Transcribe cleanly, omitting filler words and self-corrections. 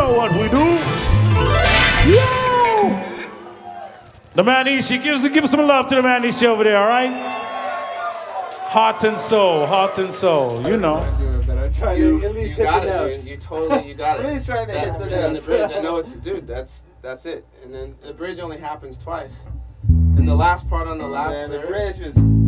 know what we do. Yo! The Manishi, give some love to the Manishi over there, all right? Heart and soul, you know. You got it, you totally got it. At least trying to hit the And the bridge, I know it's, dude, that's it. And then the bridge only happens twice. And the last part on the last the lyric, bridge is